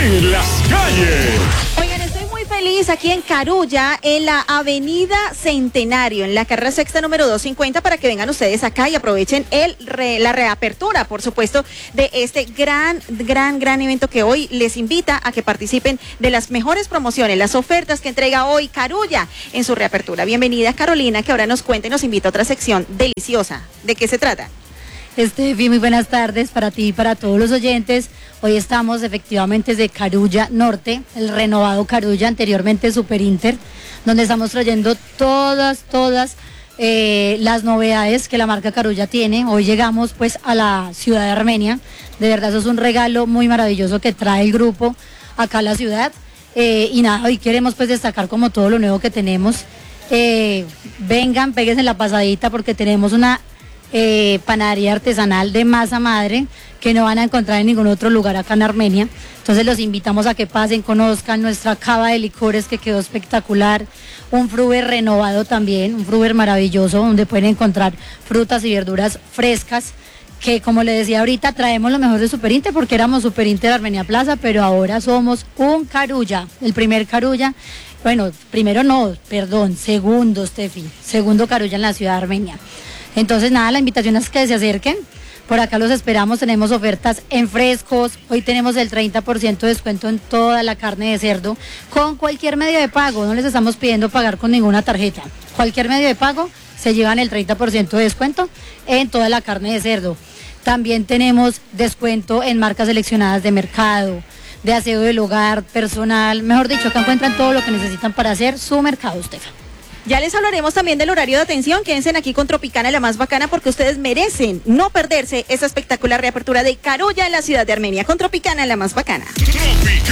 en las calles. Oigan, estoy muy feliz aquí en Carulla, en la avenida Centenario, en la carrera sexta número 250, para que vengan ustedes acá y aprovechen la reapertura, por supuesto, de este gran evento que hoy les invita a que participen de las mejores promociones, las ofertas que entrega hoy Carulla en su reapertura. Bienvenida, Carolina, que ahora nos cuenta y nos invita a otra sección deliciosa. ¿De qué se trata? Estefi, muy buenas tardes para ti y para todos los oyentes. Hoy estamos efectivamente desde Carulla Norte, el renovado Carulla, anteriormente Super Inter, donde estamos trayendo todas las novedades que la marca Carulla tiene. Hoy llegamos pues a la ciudad de Armenia. De verdad, eso es un regalo muy maravilloso que trae el grupo acá a la ciudad. Y nada, hoy queremos pues destacar como todo lo nuevo que tenemos. Vengan, péguense la pasadita porque tenemos una panadería artesanal de masa madre que no van a encontrar en ningún otro lugar acá en Armenia. Entonces los invitamos a que pasen, conozcan nuestra cava de licores que quedó espectacular, un fruver renovado también, un fruver maravilloso donde pueden encontrar frutas y verduras frescas, que como le decía ahorita, traemos lo mejor de Super Inter porque éramos Super Inter Armenia Plaza, pero ahora somos un Carulla, el primer Carulla. Bueno, segundo, Steffi, segundo Carulla en la ciudad de Armenia. Entonces nada, la invitación es que se acerquen, por acá los esperamos, tenemos ofertas en frescos, hoy tenemos el 30% de descuento en toda la carne de cerdo, con cualquier medio de pago, no les estamos pidiendo pagar con ninguna tarjeta, cualquier medio de pago se llevan el 30% de descuento en toda la carne de cerdo. También tenemos descuento en marcas seleccionadas de mercado, de aseo del hogar, personal, mejor dicho, acá encuentran todo lo que necesitan para hacer su mercado, Estefan. Ya les hablaremos también del horario de atención. Quédense aquí con Tropicana, la más bacana, porque ustedes merecen no perderse esa espectacular reapertura de Carulla en la ciudad de Armenia. Con Tropicana, la más bacana. Tropicana.